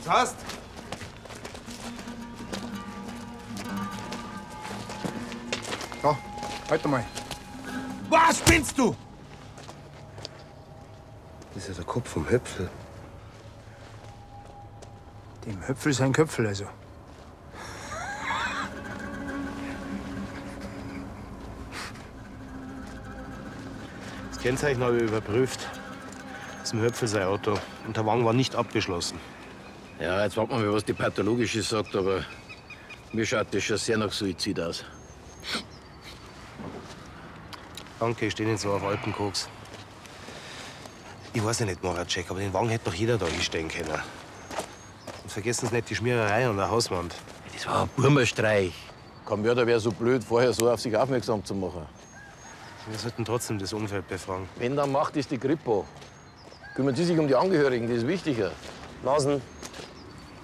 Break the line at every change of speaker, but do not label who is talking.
Was hast?
Da, halt mal.
Was spinnst du?
Das ist ja der Kopf vom Höpfel.
Dem Höpfel sein Köpfel, also.
Das Kennzeichen habe ich überprüft. Das ist ein Höpfel sein Auto. Und der Wagen war nicht abgeschlossen.
Ja, jetzt warten wir mal, was die Pathologische sagt, aber mir schaut das schon sehr nach Suizid aus.
Danke, ich stehe nicht so auf Alpenkoks. Ich weiß ja nicht, Moracek, aber den Wagen hätte doch jeder da hinstellen können. Und vergessen Sie nicht die Schmiererei an der Hauswand.
Das war ein Burmerstreich. Kein Mörder wäre so blöd, vorher so auf sich aufmerksam zu machen.
Wir sollten trotzdem das Umfeld befragen.
Wenn dann macht, ist die Kripo. Kümmern Sie sich um die Angehörigen, das ist wichtiger.
Nasen,